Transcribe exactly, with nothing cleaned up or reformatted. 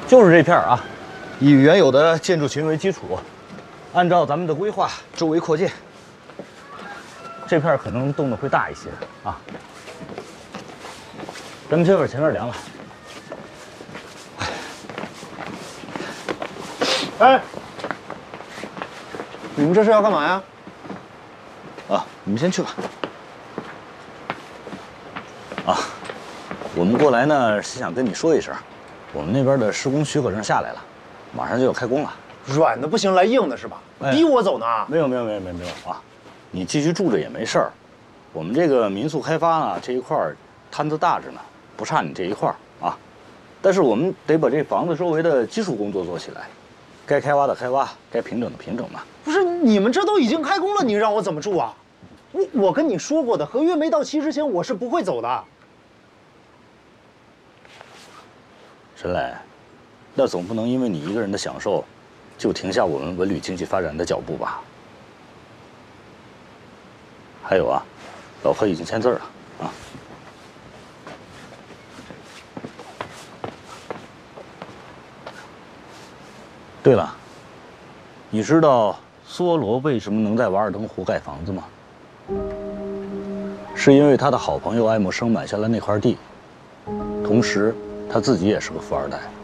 就是这片儿啊，以原有的建筑群为基础，按照咱们的规划周围扩建。这片儿可能动的会大一些啊。咱们先把前面量了。 哎，你们这是要干嘛呀？ 啊，你们先去吧。啊，我们过来呢是想跟你说一声，我们那边的施工许可证下来了，马上就要开工了。 软的不行，来硬的是吧？ 哎、 逼我走呢？ 没有没有没有没有没有啊，你继续住着也没事儿。我们这个民宿开发呢这一块儿摊子大着呢，不差你这一块儿啊。但是我们得把这房子周围的基础工作做起来，该开挖的开挖，该平整的平整嘛。 不是，你们这都已经开工了，你让我怎么住啊？我我跟你说过的，合约没到期之前我是不会走的。 陈磊，那总不能因为你一个人的享受，就停下我们文旅经济发展的脚步吧？还有啊，老何已经签字了啊。对了，你知道梭罗为什么能在瓦尔登湖盖房子吗？是因为他的好朋友爱默生买下了那块地，同时他自己也是个富二代。